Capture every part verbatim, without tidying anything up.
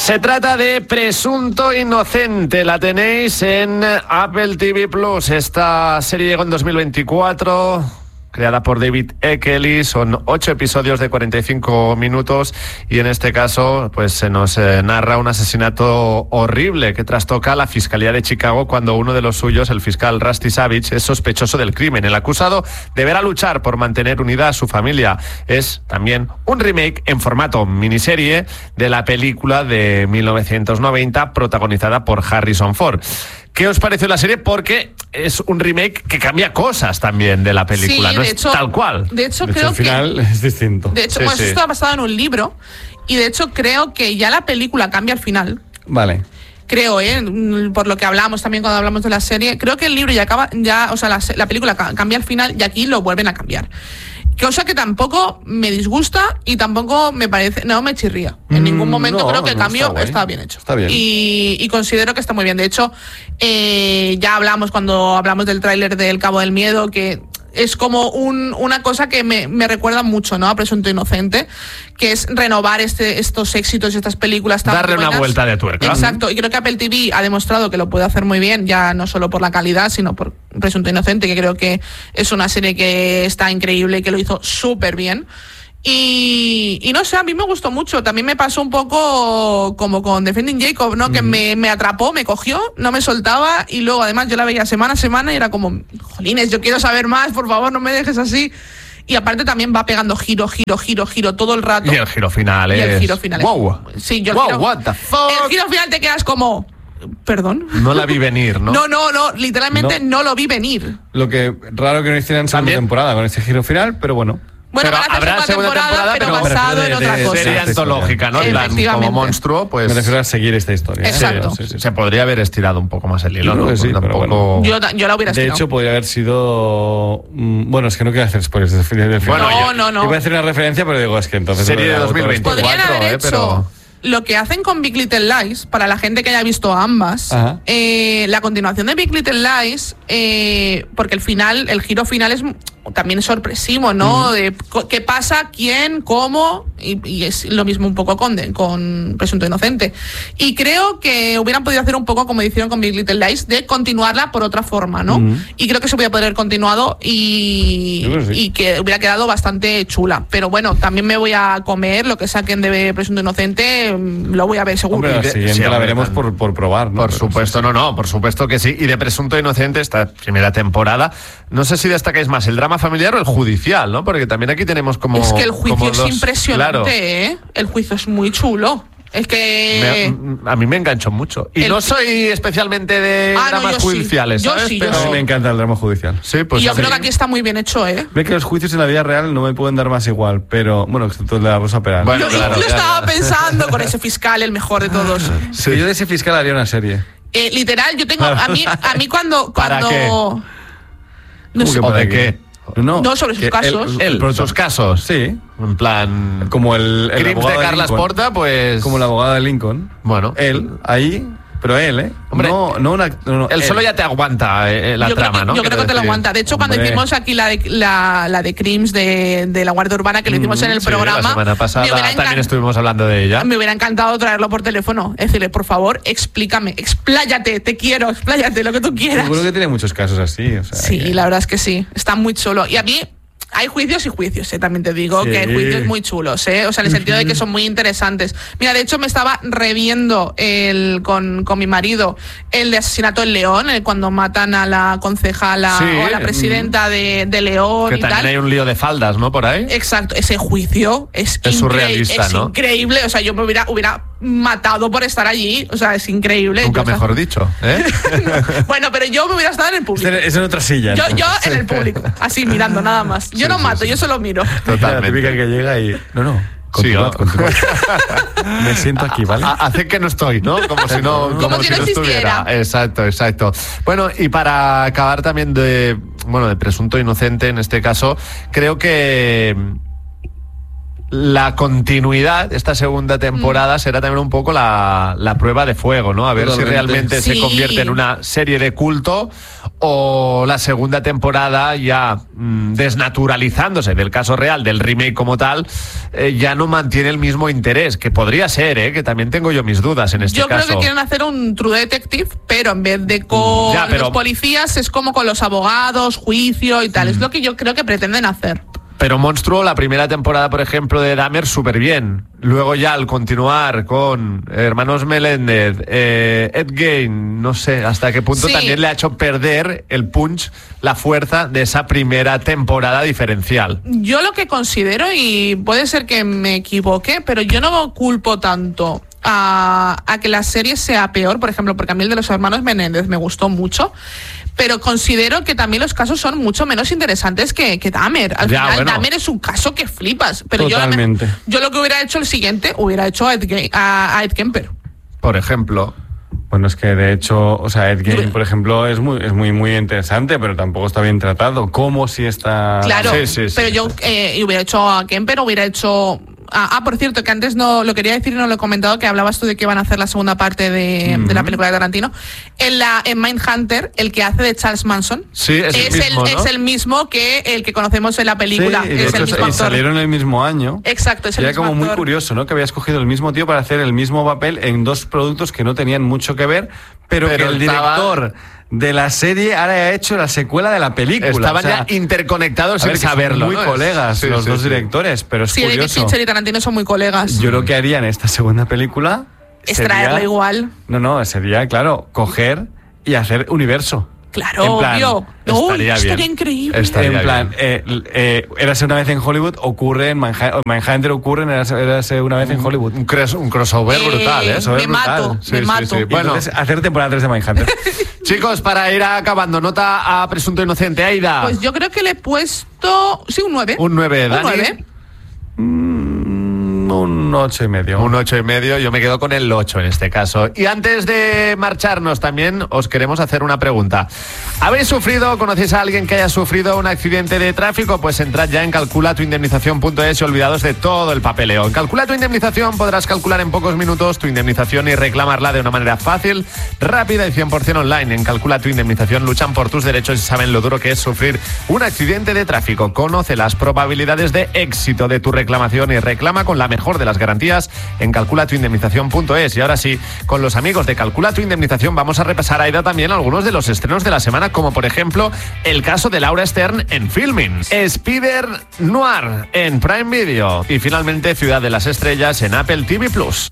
Se trata de Presunto Inocente, la tenéis en Apple T V Plus. Esta serie llegó en dos mil veinticuatro, creada por David E. Kelley. Son ocho episodios de cuarenta y cinco minutos y en este caso pues se nos eh, narra un asesinato horrible que trastoca la Fiscalía de Chicago cuando uno de los suyos, el fiscal Rusty Savage, es sospechoso del crimen. El acusado deberá luchar por mantener unida a su familia. Es también un remake en formato miniserie de la película de mil novecientos noventa protagonizada por Harrison Ford. ¿Qué os pareció la serie? Porque es un remake que cambia cosas también de la película, sí, no de es hecho, tal cual. De hecho, de creo hecho, al final que, es distinto. De hecho, Sí, bueno, sí. esto está basado en un libro y de hecho creo que ya la película cambia al final. Vale. Creo, ¿eh? Por lo que hablamos también cuando hablamos de la serie, creo que el libro ya acaba, ya, o sea, la, la película cambia al final y aquí lo vuelven a cambiar. Cosa que tampoco me disgusta y tampoco me parece, no me chirría. En Mm, ningún momento no, creo que el no, cambio está está, guay. bien hecho. Está bien. Y, y considero que está muy bien. De hecho, eh, ya hablamos cuando hablamos del tráiler del Cabo del Miedo, que es como un, una cosa que me, me recuerda mucho, ¿no? A Presunto Inocente, que es renovar este, estos éxitos y estas películas tan Darle buenas. una vuelta de tuerca. Exacto, y creo que Apple T V ha demostrado que lo puede hacer muy bien, ya no solo por la calidad, sino por Presunto Inocente, que creo que es una serie que está increíble y que lo hizo súper bien. Y, y no sé, a mí me gustó mucho. También me pasó un poco como con Defending Jacob, ¿no? Mm. Que me, me atrapó, me cogió, no me soltaba y luego además yo la veía semana a semana y era como, jolines, yo quiero saber más, por favor, no me dejes así. Y aparte también va pegando giro, giro, giro, giro todo el rato. Y el giro final es... Y el giro final wow. es... Sí, yo el wow, giro, what the fuck? El giro final te quedas como... Perdón. No la vi venir, ¿no? No, no, no, literalmente no, no lo vi venir. Lo que raro que no hicieran segunda ¿También? temporada con ese giro final, pero bueno. Bueno, pero van a hacer habrá segunda temporada, pero, pero basado de- en de- otra de- cosa. Serie Esta antológica, ¿no? En plan, Efectivamente. como monstruo, pues... Me refiero a seguir esta historia. ¿eh? Exacto. Sí, sí, sí. Se podría haber estirado un poco más el hilo, Yo creo ¿no? que sí, Porque pero tampoco... Yo, yo la hubiera De estirado. hecho, podría haber sido... mm, Bueno, es que no quiero hacer spoilers del final. del final. Bueno, no, yo- no, no. Iba a hacer una referencia, pero digo, es que entonces... Serie de hago dos mil todo veinte. esto. Podrían cuatro, haber eh, hecho pero- lo que hacen con Big Little Lies, para la gente que haya visto ambas, Ajá. eh, la continuación de Big Little Lies, eh, porque el final, el giro final es también sorpresivo, ¿no? Mm. De co- qué pasa, quién, cómo, y, y es lo mismo un poco con, con Presunto Inocente. Y creo que hubieran podido hacer un poco como hicieron con Big Little Lies, de continuarla por otra forma, ¿no? Mm. Y creo que se hubiera podido haber continuado y, Yo creo que sí. y que hubiera quedado bastante chula. Pero bueno, también me voy a comer lo que saquen de Presunto Inocente, mm, lo voy a ver seguro. Hombre, la de- siguiente sí, la hombre, veremos tan- por, por probar, ¿no? Por Pero supuesto, no, no, por supuesto que sí. Y de Presunto Inocente, esta primera temporada, no sé si destacáis más el drama familiar o el judicial, ¿no? Porque también aquí tenemos como... Es que el juicio como es dos- impresionante, Claro. ¿eh? El juicio es muy chulo. Es que... Me- a mí me enganchó mucho. Y El- no soy especialmente de Ah, no, dramas yo sí. judiciales, Yo ¿sabes? sí, yo A Pero- mí me encanta el drama judicial. Sí, pues y yo a mí- creo que aquí está muy bien hecho, ¿eh? Ve que los juicios en la vida real no me pueden dar más igual, pero... Bueno, excepto el de la Rosa Peral. Bueno, yo claro, yo ya, estaba ya. pensando con ese fiscal, el mejor de todos. Sí, yo de ese fiscal haría una serie. Eh, literal, yo tengo... A mí, a mí cuando... ¿Para cuando qué? No ¿Cómo sé. que ¿O para de qué? qué? No, No, sobre sus que casos. el- Él, el prota- sus casos. Sí, En plan... como el, el Crims abogado de Carlas Lincoln. Porta, pues... Como la abogada de Lincoln. Bueno. Él, ahí, pero él, ¿eh? Hombre, no, no una... No, no, Él solo ya te aguanta eh, la yo trama, creo que, ¿no? yo creo Quiero que te lo decir. aguanta. De hecho, cuando Hombre. hicimos aquí la de, la, la de Crims de, de la Guardia Urbana, que lo hicimos en el Sí, programa, la semana pasada me hubiera también encan- estuvimos hablando de ella. Me hubiera encantado traerlo por teléfono. Decirle, por favor, explícame, expláyate, te quiero, expláyate, lo que tú quieras. Seguro que tiene muchos casos así. O sea, Sí, que- la verdad es que sí. Está muy chulo. Y a mí hay juicios y juicios, ¿eh? También te digo Sí. que hay juicios muy chulos, ¿eh? O sea, en el sentido de que son muy interesantes. Mira, de hecho me estaba reviendo el, con, con mi marido el de Asesinato en León, el cuando matan a la concejala Sí, o a la presidenta de, de León Que y también tal. hay un lío de faldas, ¿no? Por ahí. Exacto, ese juicio es, Es incre- surrealista, es ¿no? increíble. O sea, yo me hubiera, hubiera matado por estar allí. O sea, es increíble. Nunca Yo, o sea, mejor dicho, ¿eh? bueno, pero yo me hubiera estado en el público. Es en otra silla. Yo, entonces. yo en el público, así mirando nada más. Yo Sí, no sí, mato, sí. yo solo miro. Totalmente. La típica que llega y... No, no. Sí, Continuad, ¿no? continuad. Me siento aquí, ¿vale? Ha- Hace que no estoy, ¿no? Como si no, como Como si si no no estuviera. existiera. Exacto, exacto. Bueno, y para acabar también de, bueno, de Presunto Inocente en este caso, creo que la continuidad de esta segunda temporada mm. será también un poco la, la prueba de fuego, ¿no? A ver Totalmente. si realmente sí. se convierte en una serie de culto o la segunda temporada ya mmm, desnaturalizándose del caso real, del remake como tal, eh, ya no mantiene el mismo interés, que podría ser, ¿eh? Que también tengo yo mis dudas en este yo caso. Yo creo que quieren hacer un True Detective, pero en vez de con ya, pero... los policías es como con los abogados, juicio y tal, mm. es lo que yo creo que pretenden hacer. Pero Monstruo, la primera temporada, por ejemplo, de Dahmer, súper bien. Luego ya al continuar con Hermanos Meléndez, eh, Ed Gein, no sé hasta qué punto sí. también le ha hecho perder el punch, la fuerza de esa primera temporada diferencial. Yo lo que considero, y puede ser que me equivoque, pero yo no culpo tanto a, a que la serie sea peor, por ejemplo, porque a mí el de los Hermanos Menéndez me gustó mucho, pero considero que también los casos son mucho menos interesantes que, que Dahmer. Al ya, final, bueno. Dahmer es un caso que flipas. Pero Totalmente. Yo, yo lo que hubiera hecho el siguiente, hubiera hecho a Ed, Gein, a, a Ed Kemper. Por ejemplo. Bueno, es que de hecho, o sea, Ed Gein, por ejemplo, es muy, es muy, muy interesante, pero tampoco está bien tratado. ¿Cómo si está...? Claro, sí, sí, sí, pero sí. yo eh, hubiera hecho a Kemper, hubiera hecho... Ah, ah, por cierto, que antes no lo quería decir y no lo he comentado, que hablabas tú de que iban a hacer la segunda parte de, mm-hmm. de la película de Tarantino. En la en Mindhunter, el que hace de Charles Manson sí, es, es, el mismo, el, ¿no? es el mismo que el que conocemos en la película. Sí, es hecho, el mismo y actor. salieron el mismo año. Exacto, es el Era mismo como actor. muy curioso, ¿no? Que había escogido el mismo tío para hacer el mismo papel en dos productos que no tenían mucho que ver, pero, pero que el director... Estaba... de la serie ahora ha hecho la secuela de la película. Estaban o sea, ya interconectados sin ver, saberlo. Muy ¿no? colegas sí, los sí, dos sí. directores, pero es sí, curioso. David Fincher y Tarantino son muy colegas. Yo lo que haría en esta segunda película es sería, traerlo igual. No, no, sería, claro, coger y hacer universo. Claro, en plan, obvio. Estaría, Uy, estaría increíble. Estaría en plan, eh, eh, Érase una vez en Hollywood, ocurre en Manhattan, Manhunter ocurre en Érase, Érase una vez en Hollywood. Un, un, un crossover eh, brutal, ¿eh? Me brutal. mato, sí, me sí, mato. Sí. Bueno, entonces, hacer temporada tres de Manhunter. Chicos, para ir acabando, nota a Presunto Inocente, Aida. Pues yo creo que le he puesto, sí, un nueve. Un nueve, Dani. Un nueve. Mm, un ocho y medio. Un ocho y medio, yo me quedo con el ocho en este caso. Y antes de marcharnos también os queremos hacer una pregunta. ¿Habéis sufrido, conocéis a alguien que haya sufrido un accidente de tráfico? Pues entrad ya en calcula tu indemnización punto es y olvidados de todo el papeleo. En Calcula tu Indemnización podrás calcular en pocos minutos tu indemnización y reclamarla de una manera fácil, rápida y cien por ciento online. En Calcula tu Indemnización luchan por tus derechos y saben lo duro que es sufrir un accidente de tráfico. Conoce las probabilidades de éxito de tu reclamación y reclama con la mejor de las garantías en calcula tu indemnización punto es. Y ahora sí, con los amigos de Calcula tu Indemnización vamos a repasar, Aida, también algunos de los estrenos de la semana, como por ejemplo el caso de Laura Stern en Filmin, Spider Noir en Prime Video y finalmente Ciudad de las Estrellas en Apple T V Plus.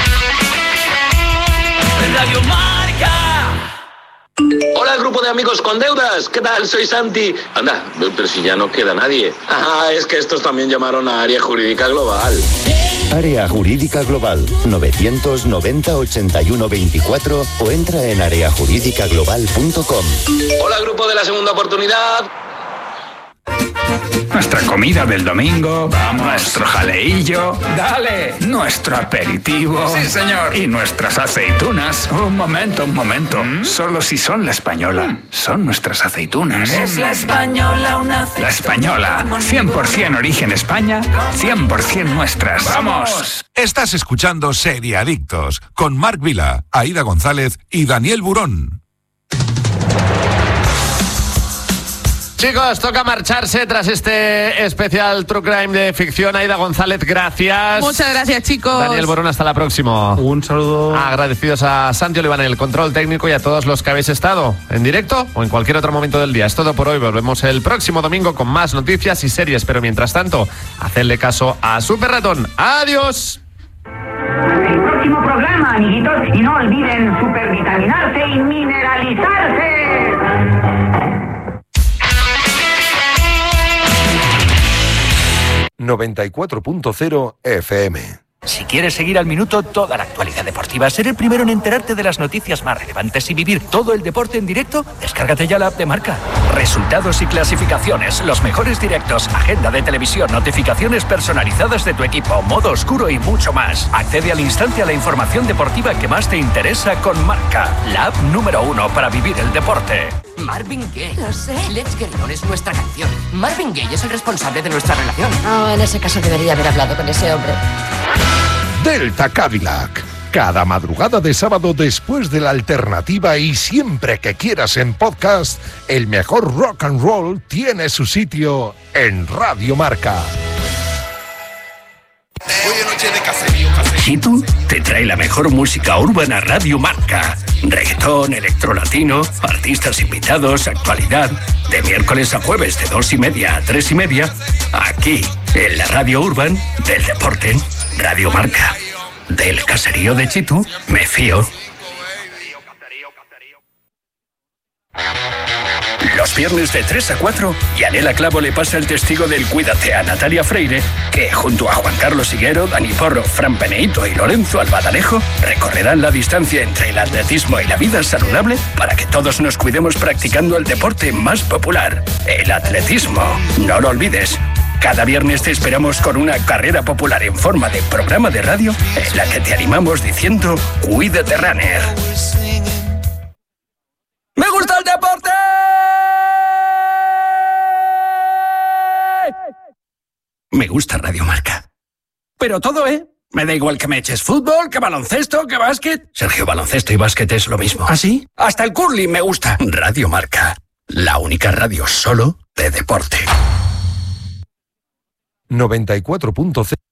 Radio Marca. Hola, grupo de amigos con deudas. ¿Qué tal? Soy Santi. Anda, pero si ya no queda nadie. Ah, es que estos también llamaron a Área Jurídica Global. Área Jurídica Global, novecientos noventa ochenta y uno veinticuatro o entra en área jurídica global punto com. Hola, grupo de la segunda oportunidad. Nuestra comida del domingo, vamos, nuestro jaleillo, dale, nuestro aperitivo. Sí, señor. Y nuestras aceitunas. Un momento, un momento. ¿Mm? Solo si son la española. Son nuestras aceitunas. Es la española una aceituna. La española, cien por ciento origen España, cien por ciento nuestras. ¡Vamos! Estás escuchando Seriadictos con Marc Vila, Aida González y Daniel Burón. Chicos, toca marcharse tras este especial True Crime de ficción. Aida González, gracias. Muchas gracias, chicos. Daniel Borón, hasta la próxima. Un saludo. Agradecidos a Santi Oliván en el control técnico y a todos los que habéis estado en directo o en cualquier otro momento del día. Es todo por hoy. Volvemos el próximo domingo con más noticias y series, pero mientras tanto, hacedle caso a Super Ratón. ¡Adiós! El próximo programa, amiguitos, y no olviden supervitaminarse y mineralizarse. noventa y cuatro punto cero F M. Si quieres seguir al minuto toda la actualidad deportiva, ser el primero en enterarte de las noticias más relevantes y vivir todo el deporte en directo, descárgate ya la app de Marca. Resultados y clasificaciones, los mejores directos, agenda de televisión, notificaciones personalizadas de tu equipo, modo oscuro y mucho más. Accede al instante a la información deportiva que más te interesa con Marca, la app número uno para vivir el deporte. Marvin Gaye. Lo sé. Let's Get It On es nuestra canción. Marvin Gaye es el responsable de nuestra relación. Oh, en ese caso debería haber hablado con ese hombre. Delta Cadillac. Cada madrugada de sábado después de la alternativa y siempre que quieras en podcast, el mejor rock and roll tiene su sitio en Radio Marca. Chitu te trae la mejor música urbana a Radio Marca. Reggaetón, electrolatino, artistas invitados, actualidad. De miércoles a jueves de dos y media a tres y media. Aquí, en la Radio Urban del Deporte. Radio Marca. Del caserío de Chitu, me fío. Los viernes de tres a cuatro, Yanela Clavo le pasa el testigo del Cuídate a Natalia Freire, que junto a Juan Carlos Higuero, Dani Porro, Fran Peneito y Lorenzo Albadalejo recorrerán la distancia entre el atletismo y la vida saludable para que todos nos cuidemos practicando el deporte más popular, el atletismo. No lo olvides. Cada viernes te esperamos con una carrera popular en forma de programa de radio en la que te animamos diciendo Cuídate Runner. ¡Me gusta el deporte! Me gusta Radio Marca. Pero todo, ¿eh? Me da igual que me eches fútbol, que baloncesto, que básquet. Sergio, baloncesto y básquet es lo mismo. ¿Ah, sí? Hasta el curling me gusta. Radio Marca. La única radio solo de deporte. noventa y cuatro punto cero